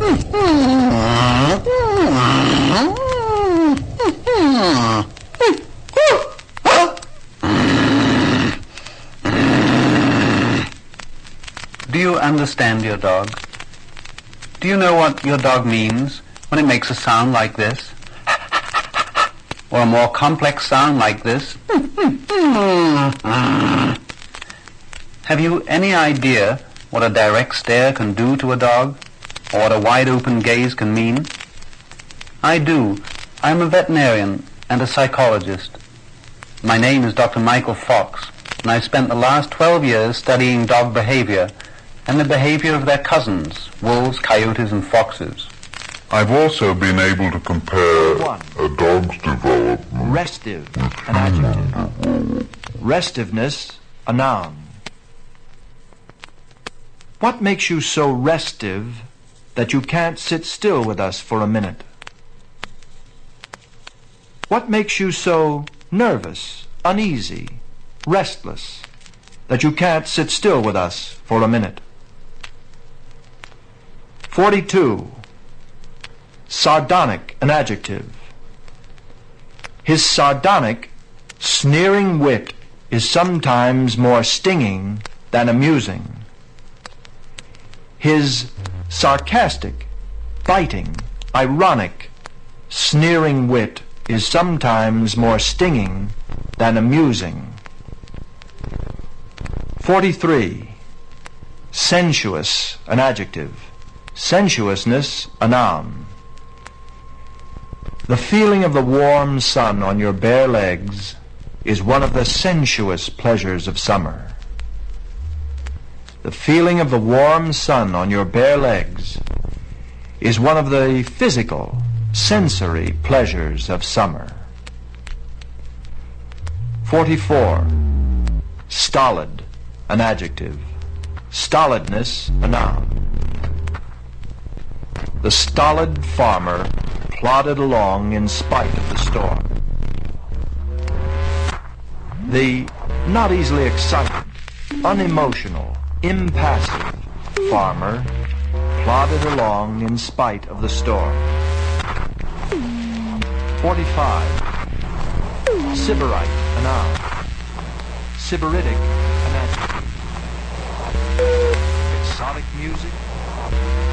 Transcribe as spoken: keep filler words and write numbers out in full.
Do you understand your dog? Do you know what your dog means when it makes a sound like this? Or a more complex sound like this? Have you any idea what a direct stare can do to a dog? Or what a wide open gaze can mean? I do. I'm a veterinarian and a psychologist. My name is Doctor Michael Fox, and I've spent the last twelve years studying dog behavior and the behavior of their cousins, wolves, coyotes, and foxes. I've also been able to compare One. a dog's development. Restive, an adjective. Restiveness, a noun. What makes you so restive that you can't sit still with us for a minute? What makes you so nervous, uneasy, restless, that you can't sit still with us for a minute? Forty-two. Sardonic, an adjective. His sardonic, sneering wit is sometimes more stinging than amusing. His sarcastic, biting, ironic, sneering wit is sometimes more stinging than amusing. Forty-three. Sensuous, an adjective. Sensuousness, a noun. The feeling of the warm sun on your bare legs is one of the sensuous pleasures of summer. The feeling of the warm sun on your bare legs is one of the physical, sensory pleasures of summer. Forty-four. Stolid, an adjective. Stolidness, a noun. The stolid farmer plodded along in spite of the storm. The not easily excited, unemotional, impassive farmer plodded along in spite of the storm. Forty-five. Sybarite, a noun. Sybaritic, an adjective. Exotic music,